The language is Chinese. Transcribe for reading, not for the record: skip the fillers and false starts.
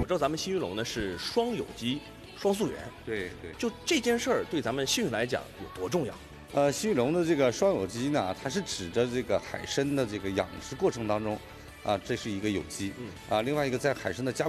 知道咱们新玉龙呢是双有机、双溯源， 对对。 就这件事儿对咱们新玉来讲有多重要？ 新玉龙的这个双有机呢，它是指着这个海参的这个养殖过程当中，这是一个有机，另外一个在海参的加